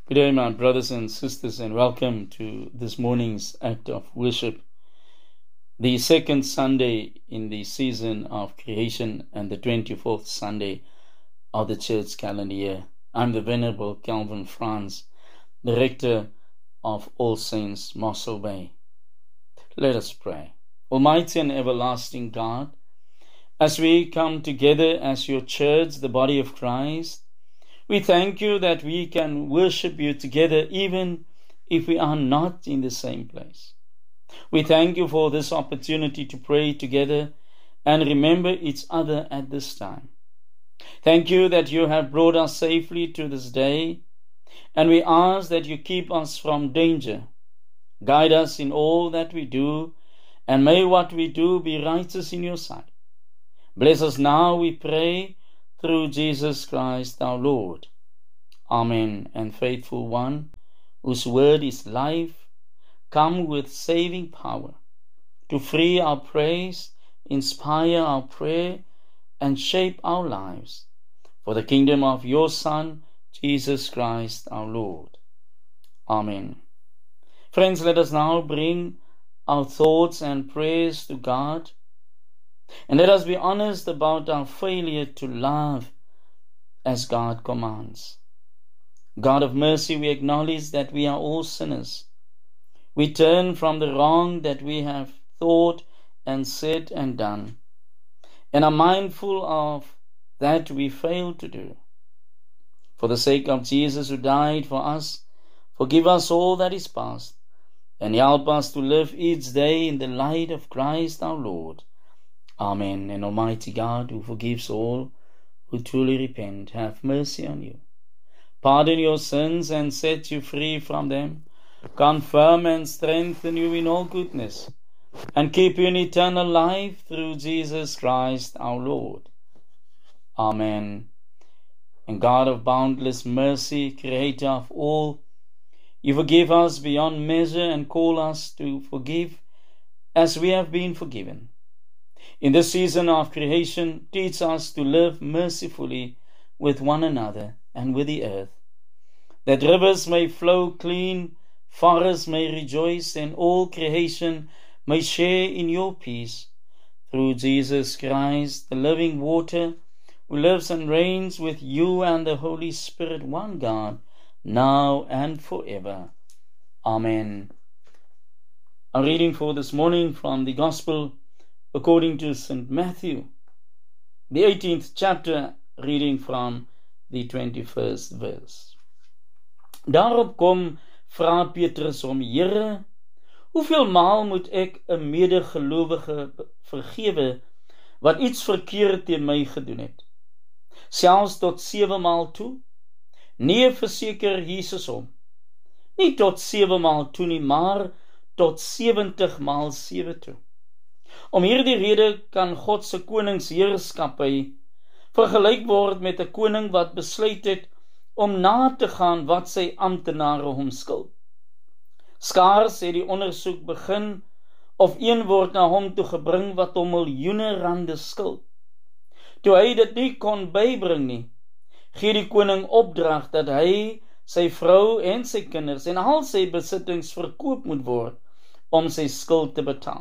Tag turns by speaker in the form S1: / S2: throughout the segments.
S1: Good day, my brothers and sisters, and welcome to this morning's act of worship. The second Sunday in the season of creation and the 24th Sunday of the church calendar year. I'm the Venerable Calvin Franz, the rector of All Saints Mossel Bay. Let us pray. Almighty and everlasting God, as we come together as your church, the body of Christ, we thank you that we can worship you together even if we are not in the same place. We thank you for this opportunity to pray together and remember each other at this time. Thank you that you have brought us safely to this day, and we ask that you keep us from danger. Guide us in all that we do, and may what we do be righteous in your sight. Bless us now, we pray, through Jesus Christ our Lord. Amen. And faithful one, whose word is life, come with saving power to free our praise, inspire our prayer, and shape our lives for the kingdom of your Son, Jesus Christ our Lord. Amen. Friends, let us now bring our thoughts and prayers to God, and let us be honest about our failure to love as God commands. God of mercy, we acknowledge that we are all sinners. We turn from the wrong that we have thought and said and done, and are mindful of that we fail to do. For the sake of Jesus who died for us, forgive us all that is past, and help us to live each day in the light of Christ our Lord. Amen. And Almighty God, who forgives all who truly repent, have mercy on you. Pardon your sins and set you free from them. Confirm and strengthen you in all goodness, and keep you in eternal life through Jesus Christ our Lord. Amen. And God of boundless mercy, Creator of all, you forgive us beyond measure and call us to forgive as we have been forgiven. In this season of creation, teach us to live mercifully with one another and with the earth, that rivers may flow clean, forests may rejoice, and all creation may share in your peace. Through Jesus Christ, the living water, who lives and reigns with you and the Holy Spirit, one God, now and forever. Amen. A reading for this morning from the Gospel according to St. Matthew, the 18th chapter, reading from the 21st verse. Daarop kom, vra Petrus om, Here, hoeveel maal moet ek 'n medegelowige vergewe wat iets verkeerd teen my gedoen het? Selfs tot 7 maal toe? Nee, verseker Jesus hom. Nie tot 7 maal toe nie, maar tot 70 maal 7 toe. Om hierdie rede kan God se koningsheerskappy vergelyk word met 'n koning wat besluit het om na te gaan wat sy amptenare hom skuld. Skaars het die ondersoek begin of een word na hom toe gebring wat hom miljoene rande skuld. Toe hy dit nie kon bybring nie, gee die koning opdrag dat hy, sy vrou en sy kinders en al sy besittings verkoop moet word om sy skuld te betaal.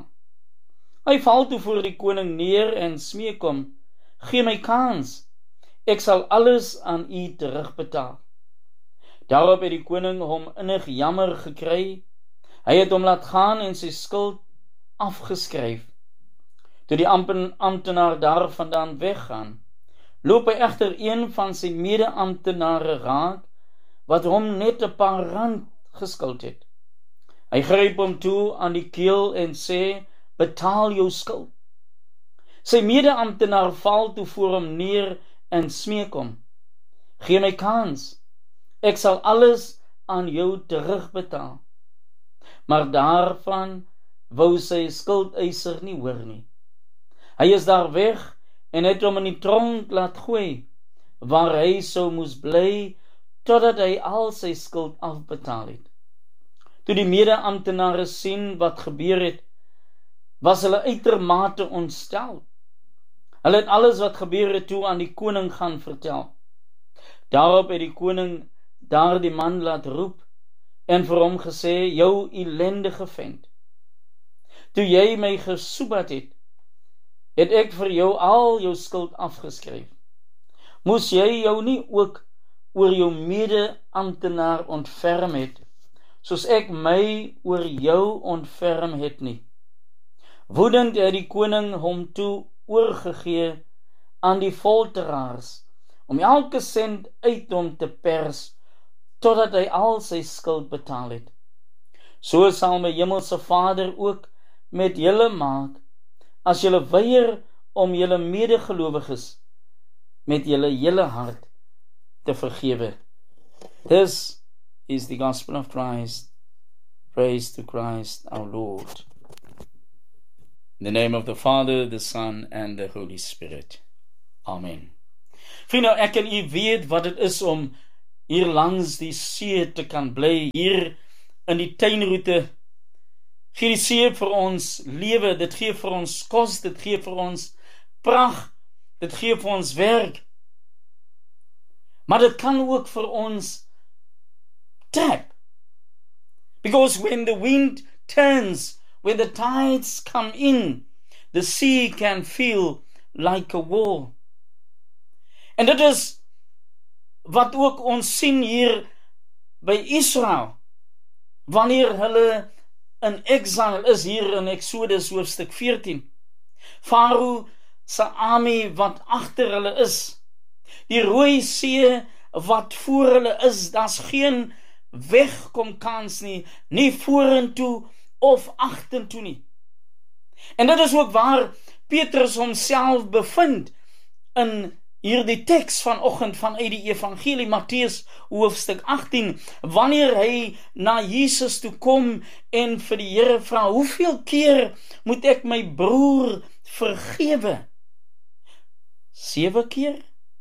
S1: Hy val toe voor die koning neer en smeek hom, gee my kans, ek sal alles aan u terugbetaal. Daarop het die koning hom innig jammer gekry. Hy het hom laat gaan en sy skuld afgeskryf. Toe die amptenaar daarvandaan weggaan, loop hy egter een van sy mede-amptenare raak, wat hom net 'n paar rand geskuld het. Hy gryp hom toe aan die keel en sê, betaal jou skuld. Sy mede-amptenaar val toe voor hom neer en smeek hom, gee my kans, ek sal alles aan jou terugbetaal. Maar daarvan wou sy skuldeiser nie hoor nie. Hy is daar weg en het hom in die tronk laat gooi, waar hy sou moes bly, totdat hy al sy skuld afbetaal het. Toe die mede-amptenare sien wat gebeur het, was hulle uitermate ontstel. Hulle het alles wat gebeur het toe aan die koning gaan vertel. Daarop het die koning daardie man laat roep en vir hom gesê, jou ellendige vent, toe jy my gesoebat het ek vir jou al jou skuld afgeskryf. Moes jy jou nie ook oor jou mede-amptenaar ontferm het, soos ek my oor jou ontferm het nie? Woedend het die koning hom toe oorgegee aan die folteraars, om elke sent uit hom te pers, totdat hy al sy skuld betaal het. So sal my hemelse Vader ook met julle maak, as julle weier om julle medegelowiges met julle hele hart te vergewe. This is the gospel of Christ. Praise to Christ our Lord. In the name of the Father, the Son, and the Holy Spirit. Amen. Vriende, ek en u weet wat het is om hier langs die see te kan bly, hier in die tuinroete. Gee die see vir ons lewe, dit gee vir ons kos, dit gee vir ons pragt, dit gee vir ons werk. Maar dit kan ook vir ons trap. Because when the wind turns, when the tides come in, the sea can feel like a wall. En dit is wat ook ons sien hier by Israel, wanneer hulle in exile is, hier in Exodus hoofstuk 14. Farao se army wat agter hulle is, die Rooi See wat voor hulle is, daar's geen wegkomkans nie, nie vorentoe of agtertoe nie. En dit is ook waar Petrus homself bevind in hierdie teks vanoggend vanuit die evangelie Matteus hoofstuk 18, wanneer hy na Jesus toe kom en vir die Here vra, hoeveel keer moet ek my broer vergewe? 7 keer?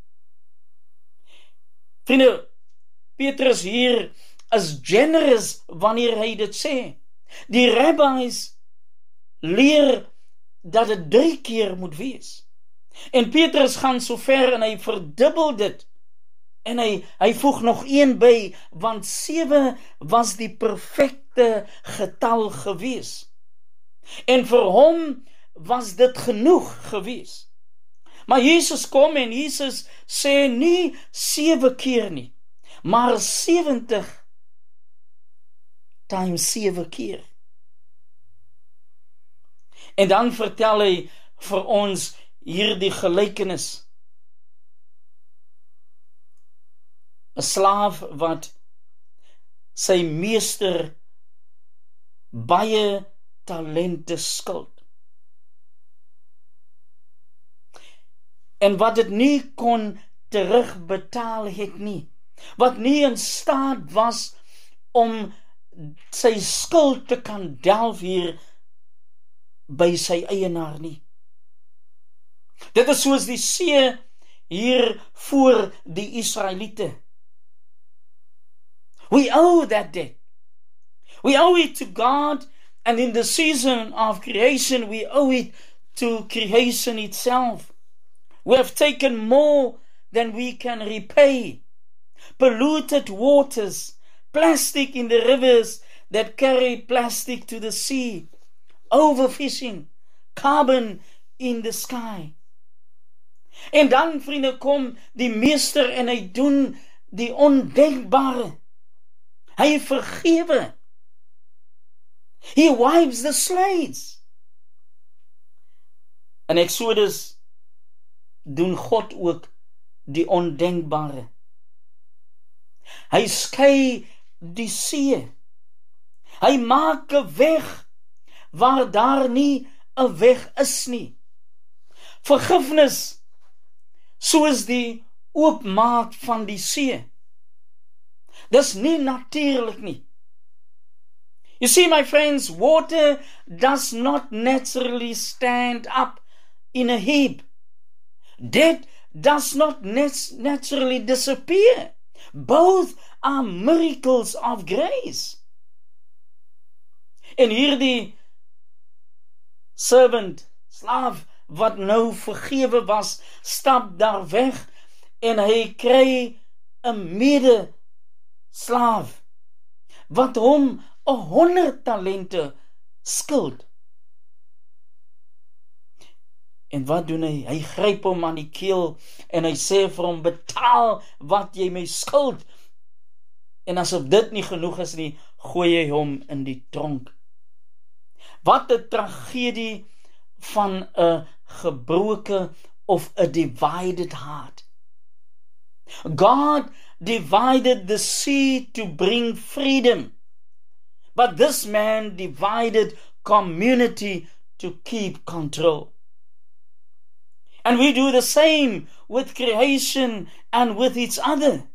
S1: Vriende, Petrus hier is generous wanneer hy dit sê. Die rabbis leer dat het 3 keer moet wees. En Petrus gaan so ver en hy verdubbel dit. En hy voeg nog 1 by, want 7 was die perfekte getal gewees. En vir hom was dit genoeg gewees. Maar Jesus kom en Jesus sê nie 7 keer nie, maar 70 times 7 keer. En dan vertel hy vir ons hierdie gelykenis. 'n slaaf wat sy meester baie talente skuld. En wat dit nie kon terugbetaal het nie. Wat nie in staat was om sy skuld te kan delf hier by sy eienaar nie. Dit is soos die see hier voor die Israeliete. We owe that debt. We owe it to God, and in the season of creation, we owe it to creation itself. We have taken more than we can repay. Polluted waters, plastic in the rivers that carry plastic to the sea, overfishing, carbon in the sky. En dan, vriende, kom die meester en hy doen die ondenkbare. Hy vergewe. He wipes the slates. In Exodus doen God ook die ondenkbare. Hy skei die see. Hy maak 'n weg waar daar nie 'n weg is nie. Vergifnis soos die oopmaak van die see. Dis nie natuurlik nie. You see, my friends, water does not naturally stand up in a heap. Death does not naturally disappear. Both are miracles of grace. En hierdie servant, slaaf, wat nou vergewe was, stap daar weg en hy kry 'n slaaf wat hom 100 talente skuld. En wat doen hy? Hy gryp hom aan die keel en hy sê vir hom, betaal wat jy my skuld. En asof dit nie genoeg is nie, gooi hy hom in die tronk. Wat 'n tragedie van 'n gebroke of a divided heart. God divided the sea to bring freedom, but this man divided community to keep control. And we do the same with creation and with each other.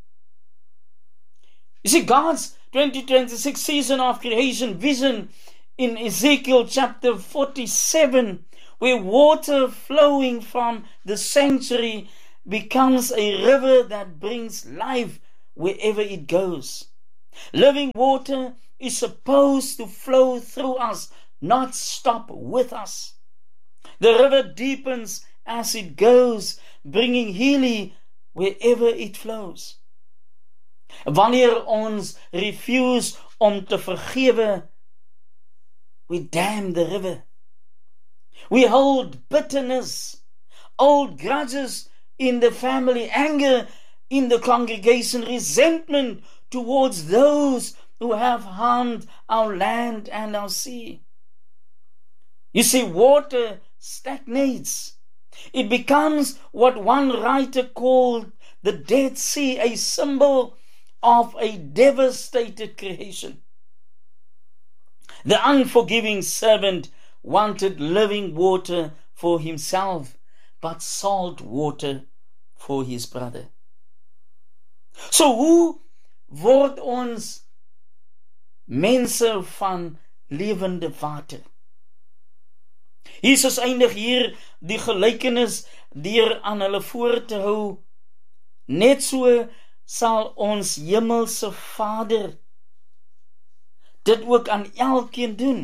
S1: You see, God's 2026 season of creation vision in Ezekiel chapter 47, where water flowing from the sanctuary becomes a river that brings life wherever it goes. Living water is supposed to flow through us, not stop with us. The river deepens as it goes, bringing healing wherever it flows. Wanneer ons refuse om te vergewe, we dam the river. We hold bitterness, old grudges in the family, anger in the congregation, resentment towards those who have harmed our land and our sea. You see, water stagnates. It becomes what one writer called the Dead Sea, a symbol of a devastated creation. The unforgiving servant wanted living water for himself, but salt water for his brother. So hoe word ons mense van lewende water? Jesus eindig hier die gelykenis deur aan hulle voor te hou. Net so sal ons hemelse Vader dit ook aan elkeen doen,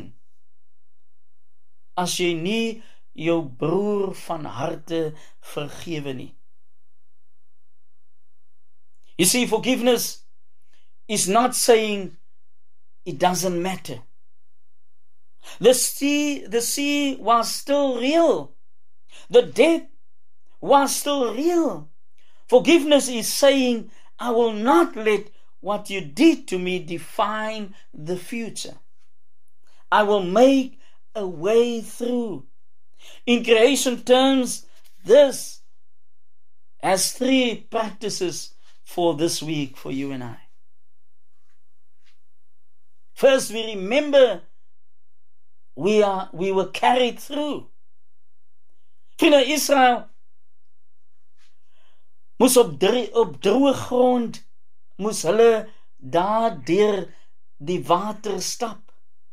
S1: as jy nie jou broer van harte vergewe nie. You see, forgiveness is not saying it doesn't matter. The sea was still real. The death was still real. Forgiveness is saying, I will not let what you did to me define the future. I will make a way through. In creation terms, this has 3 practices for this week for you and I. First, we remember we were carried through. Vriende, Israel moes op droë grond, moes hulle daar deur die water stap.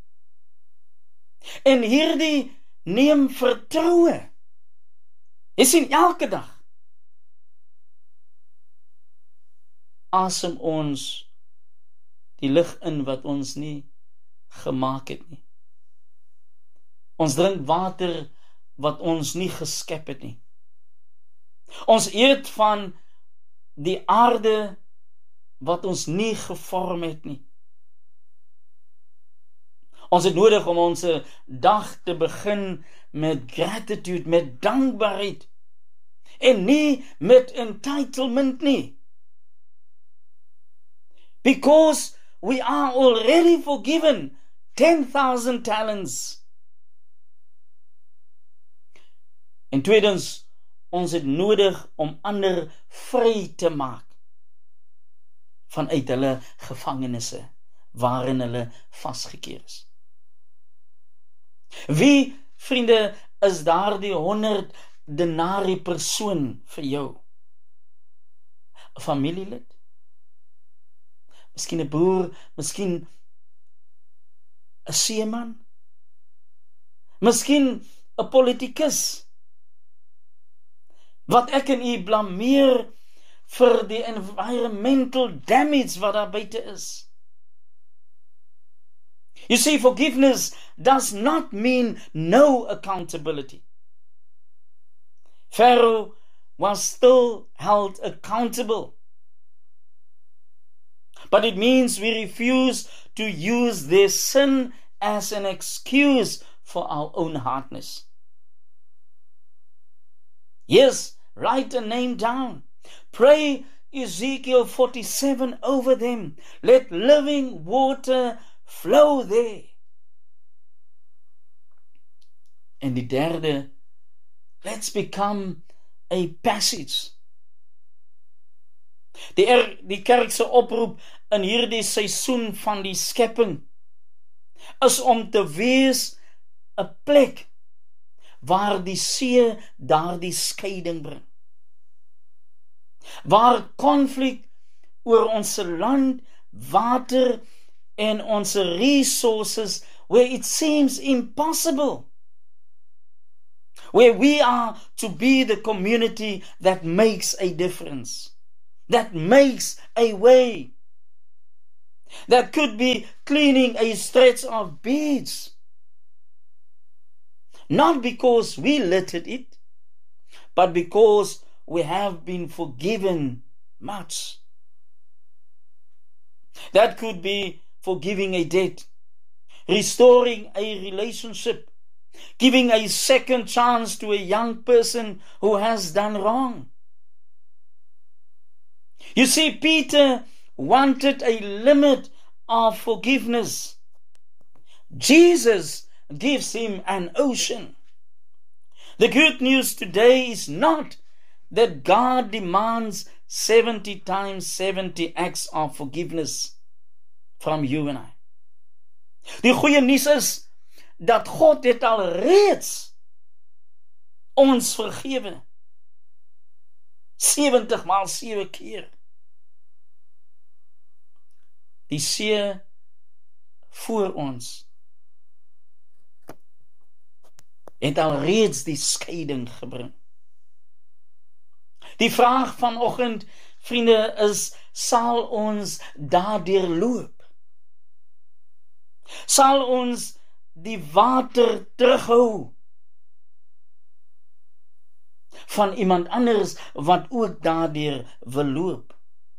S1: En hierdie neem vertroue. Jy sien, elke dag asem ons die lug in wat ons nie gemaak het nie. Ons drink water wat ons nie geskep het nie. Ons eet van die aarde wat ons nie gevorm het nie. Ons het nodig om ons dag te begin met gratitude, met dankbaarheid, en nie met entitlement nie. Because we are already forgiven 10,000 talents. En tweedens, ons het nodig om ander vry te maak vanuit hulle gevangenisse waarin hulle vasgekeer is. Wie, vriende, is daar die 100 denarii persoon vir jou? 'n Familielid? Miskien 'n boer, miskien 'n seeman, miskien 'n politikus, wat ek en u blameer vir die environmental damage wat daar buite is. You see, forgiveness does not mean no accountability. Pharaoh was still held accountable. But it means we refuse to use their sin as an excuse for our own hardness. Yes, write a name down. Pray Ezekiel 47 over them. Let living water flow there. En die derde, let's become a passage. Die kerk se oproep in hierdie seisoen van die skepping is om te wees 'n plek waar die see daardie skeiding bring. Waar konflik oor ons land, water en ons resources, where it seems impossible, where we are to be the community that makes a difference, that makes a way, that could be cleaning a stretch of beach, not because we littered it, but because we have been forgiven much. That could be forgiving a debt, restoring a relationship, giving a second chance to a young person who has done wrong. You see, Peter wanted a limit of forgiveness. Jesus gives him an ocean. The good news today is not that God demands 70 times 70 acts of forgiveness from you and I. Die goeie nuus is dat God het al reeds ons vergewe. 70 maal 7 keer. Die see voor ons het al reeds die skeiding gebring. Die vraag vanoggend, vriende, is, sal ons daardeur loop? Sal ons die water terughou van iemand anders wat ook daardeur wil loop?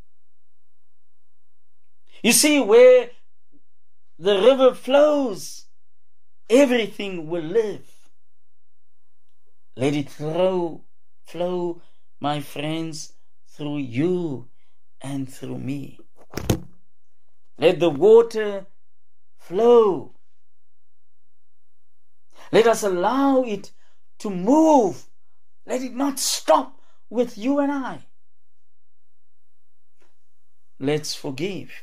S1: You see, where the river flows, everything will live. Let it flow, my friends, through you and through me. Let the water flow. Let us allow it to move. Let it not stop with you and I. Let's forgive,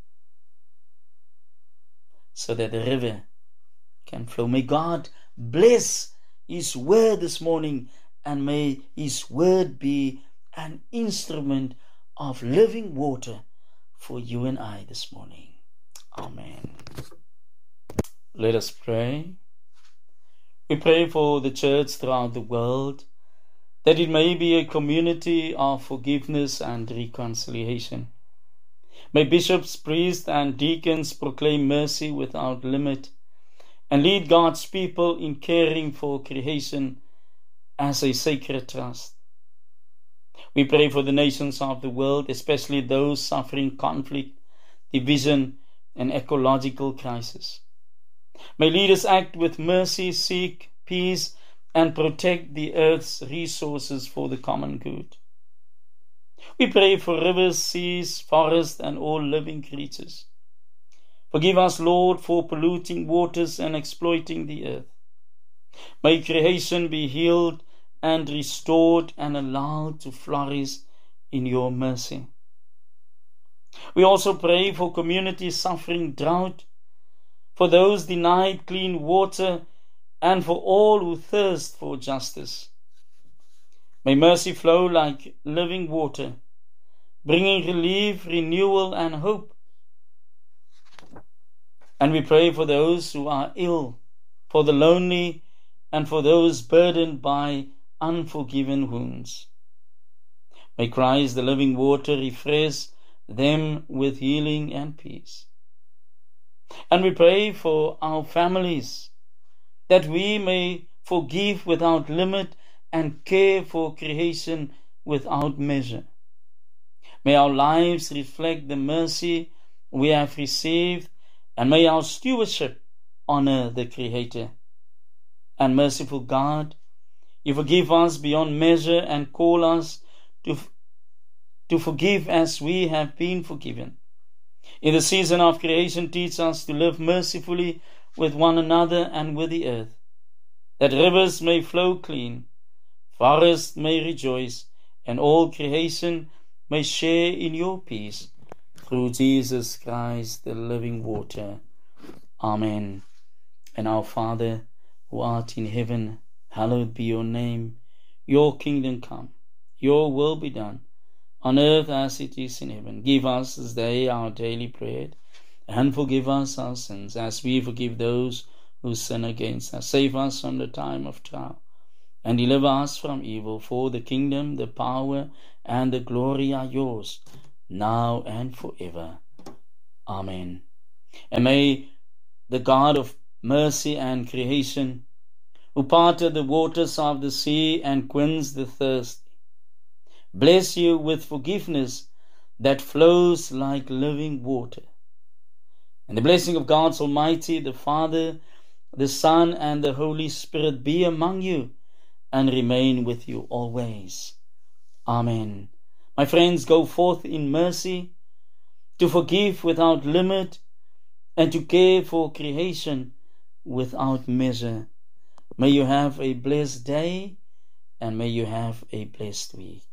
S1: so that the river can flow. May God bless His word this morning, and may His word be an instrument of living water for you and I this morning. Amen. Let us pray. We pray for the church throughout the world, that it may be a community of forgiveness and reconciliation. May bishops, priests, and deacons proclaim mercy without limit and lead God's people in caring for creation as a sacred trust. We pray for the nations of the world, especially those suffering conflict, division, and ecological crisis. May leaders act with mercy, seek peace, and protect the earth's resources for the common good. We pray for rivers, seas, forests, and all living creatures. Forgive us, Lord, for polluting waters and exploiting the earth. May creation be healed and restored and allowed to flourish in your mercy. We also pray for communities suffering drought, for those denied clean water, and for all who thirst for justice. May mercy flow like living water, bringing relief, renewal, and hope. And we pray for those who are ill, for the lonely, and for those burdened by unforgiven wounds. May Christ, the living water, refresh them with healing and peace. And we pray for our families, that we may forgive without limit and care for creation without measure. May our lives reflect the mercy we have received, and may our stewardship honor the Creator. And merciful God, you forgive us beyond measure and call us to forgive as we have been forgiven. In the season of creation, teach us to live mercifully with one another and with the earth, that rivers may flow clean, forests may rejoice, and all creation may share in your peace. Through Jesus Christ, the living water. Amen. And our Father, who art in heaven, hallowed be your name. Your kingdom come, your will be done, on earth as it is in heaven. Give us this day our daily bread, and forgive us our sins, as we forgive those who sin against us. Save us from the time of trial, and deliver us from evil. For the kingdom, the power, and the glory are yours, now and forever. Amen. And may the God of mercy and creation, who parted the waters of the sea and quenched the thirst, bless you with forgiveness that flows like living water. And the blessing of God Almighty, the Father, the Son, and the Holy Spirit be among you and remain with you always. Amen. My friends, go forth in mercy, to forgive without limit, and to care for creation without measure. May you have a blessed day, and may you have a blessed week.